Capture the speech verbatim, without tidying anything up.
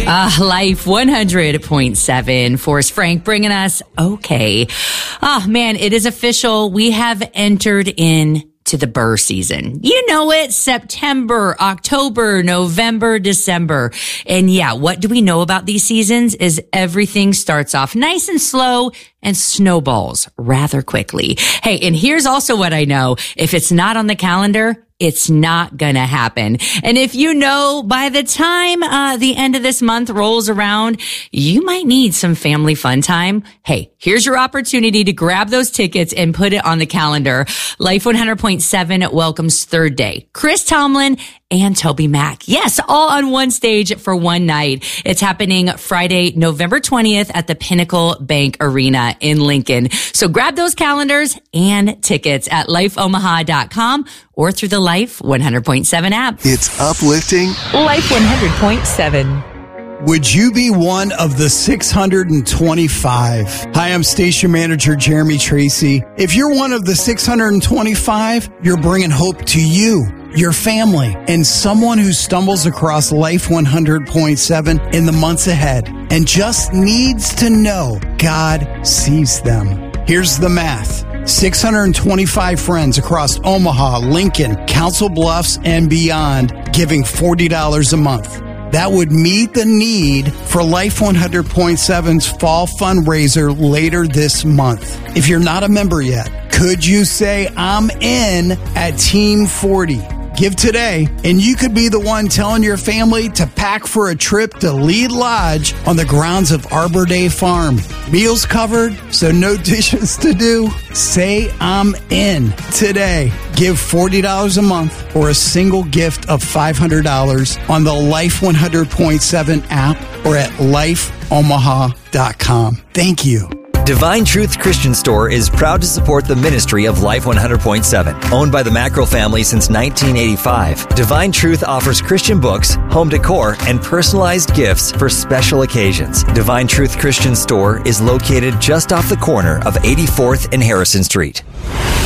Uh, Life one hundred point seven. Forrest Frank bringing us okay. Oh, man, it is official. We have entered in to the burr season. You know it, September, October, November, December. And yeah, what do we know about these seasons is everything starts off nice and slow and snowballs rather quickly. Hey, and here's also what I know. If it's not on the calendar, it's not gonna happen. And if you know by the time uh the end of this month rolls around, you might need some family fun time. Hey, here's your opportunity to grab those tickets and put it on the calendar. Life one hundred point seven welcomes Third Day, Chris Tomlin and Toby Mac. Yes, all on one stage for one night. It's happening Friday, November twentieth at the Pinnacle Bank Arena in Lincoln. So grab those calendars and tickets at life omaha dot com or through the Life one hundred point seven app. It's uplifting. Life one hundred point seven. Would you be one of the six hundred twenty-five? Hi, I'm station manager Jeremy Tracy. If you're one of the six hundred twenty-five, you're bringing hope to you, your family, and someone who stumbles across Life one hundred point seven in the months ahead and just needs to know God sees them. Here's the math. six hundred twenty-five friends across Omaha, Lincoln, Council Bluffs, and beyond giving forty dollars a month. That would meet the need for Life one hundred point seven's fall fundraiser later this month. If you're not a member yet, could you say, I'm in at Team forty? Give today, and you could be the one telling your family to pack for a trip to Lead Lodge on the grounds of Arbor Day Farm. Meals covered, so no dishes to do. Say I'm in today. Give forty dollars a month or a single gift of five hundred dollars on the Life one hundred point seven app or at life omaha dot com. Thank you. Divine Truth Christian Store is proud to support the ministry of Life one hundred point seven. Owned by the Mackerel family since nineteen eighty-five, Divine Truth offers Christian books, home decor, and personalized gifts for special occasions. Divine Truth Christian Store is located just off the corner of eighty-fourth and Harrison Street.